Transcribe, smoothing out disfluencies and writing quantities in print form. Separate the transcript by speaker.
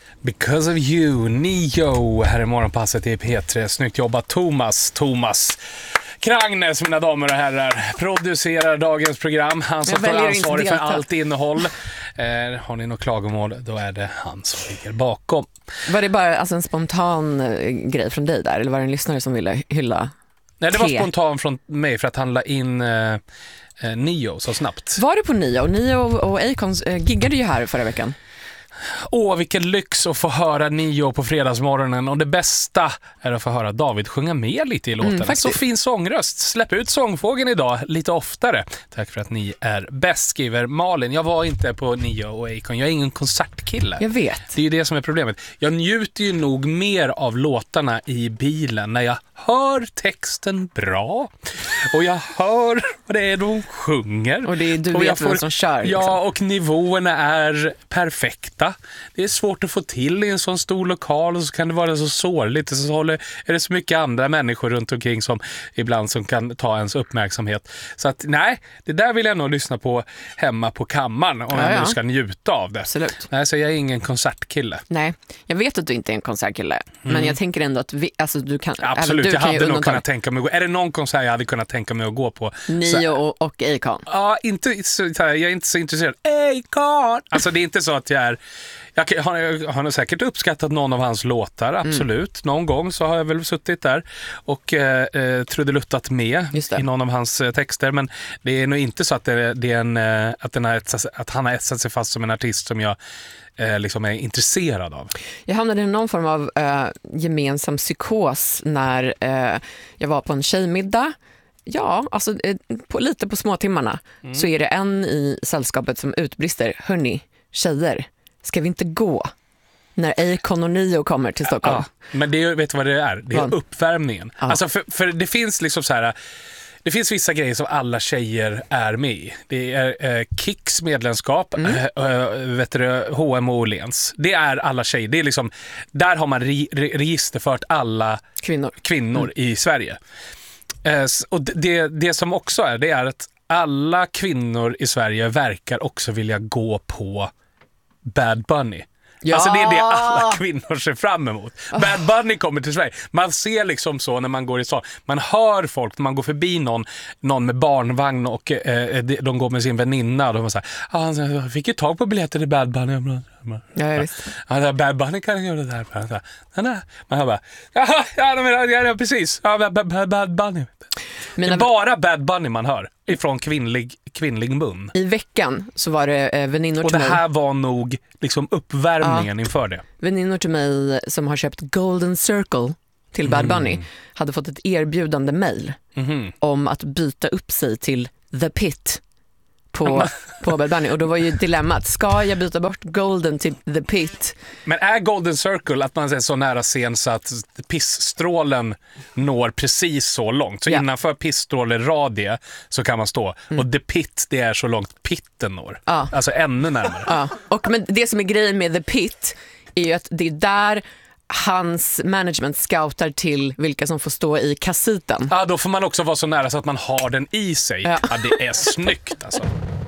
Speaker 1: Because of you, Nio, här i morgonpasset i P3. Snyggt jobbat Thomas Kragnes, mina damer och herrar, producerar dagens program. Han som tar ansvarig för allt innehåll. Har ni något klagomål, då är det han som ligger bakom.
Speaker 2: Var det bara en spontan grej från dig där? Eller var det en lyssnare som ville hylla?
Speaker 1: Nej, det var spontan från mig för att handla in Nio så snabbt.
Speaker 2: Var du på Nio? Nio och Akon giggade ju här förra veckan.
Speaker 1: Vilken lyx att få höra Nio på fredagsmorgonen. Och det bästa är att få höra David sjunga med lite i låten. Så fin sångröst. Släpp ut sångfågeln idag lite oftare. Tack för att ni är bäst, skriver Malin. Jag var inte på Nio och Akon. Jag är ingen konsertkille.
Speaker 2: Jag vet.
Speaker 1: Det är ju det som är problemet. Jag njuter ju nog mer av låtarna i bilen när jag hör texten bra. Och jag hör vad det är de sjunger.
Speaker 2: Och det är du vet vem som kör. Liksom.
Speaker 1: Ja, och nivåerna är perfekta. Det är svårt att få till i en sån stor lokal, och så kan det vara så sårligt. Så är det så mycket andra människor runt omkring som ibland som kan ta ens uppmärksamhet. Så att nej, det där vill jag nog lyssna på hemma på kammaren om jag nu ska njuta av det.
Speaker 2: Absolut.
Speaker 1: Nej, så jag är ingen konsertkille.
Speaker 2: Nej, jag vet att du inte är en konsertkille. Men jag tänker ändå att du kan...
Speaker 1: Absolut, jag hade nog kunnat tänka mig att gå. Är det någon konsert jag hade kunnat tänka mig att gå på?
Speaker 2: Nio och Akon.
Speaker 1: Ja, jag är inte så intresserad. Akon! Alltså det är inte så att jag är... Jag har säkert uppskattat någon av hans låtar, absolut. Någon gång så har jag väl suttit där och trudeluttat med i någon av hans texter. Men det är nog inte så att, att han har etsat sig fast som en artist som jag liksom är intresserad av. Jag
Speaker 2: hamnade i någon form av gemensam psykos när jag var på en tjejmiddag. Ja, alltså lite på småtimmarna så är det en i sällskapet som utbrister: hörni, tjejer, ska vi inte gå när Akon och Nio kommer till Stockholm?
Speaker 1: Ja, men det, vet du vad det är? Det är uppvärmningen. Ja. Alltså för det finns liksom så här... Det finns vissa grejer som alla tjejer är med i. Det är Kicks medlemskap, H&M och Åhléns. Det är alla tjejer. Det är liksom, där har man registerfört alla kvinnor i Sverige. Och det som också är, det är att alla kvinnor i Sverige verkar också vilja gå på Bad Bunny. Ja. Alltså det är det alla kvinnor ser fram emot. Bad Bunny kommer till Sverige. Man ser liksom så när man går i stan. Man hör folk när man går förbi någon med barnvagn och de går med sin väninna och de var så här: jag fick ju tag på biljetter till Bad Bunny.
Speaker 2: Ja, visst.
Speaker 1: Bad Bunny kan göra det där. Man hör bara, ja, precis. Bad Bunny. Det är bara Bad Bunny man hör ifrån kvinnlig mun.
Speaker 2: I veckan så var det väninnor till mig.
Speaker 1: Och det här var nog liksom uppvärmningen inför det.
Speaker 2: Väninnor till mig som har köpt Golden Circle till Bad Bunny hade fått ett erbjudande mejl om att byta upp sig till The Pit på Bad Bunny. Och då var ju dilemmat: ska jag byta bort Golden till The Pit?
Speaker 1: Men är Golden Circle att man är så nära scen så att pissstrålen når precis så långt? Så innanför pissstråleradie så kan man stå. Och The Pit, det är så långt pitten når. Alltså ännu närmare.
Speaker 2: Men det som är grejen med The Pit är ju att det är där hans management scoutar till vilka som får stå i kassiten.
Speaker 1: Ja, då får man också vara så nära så att man har den i sig. Ja, det är snyggt alltså.